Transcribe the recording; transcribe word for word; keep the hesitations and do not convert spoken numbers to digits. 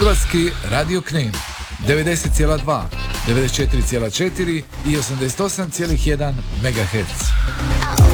Hrvatski radio Knin devedeset zarez dva, devedeset četiri zarez četiri i osamdeset osam zarez jedan megaherca.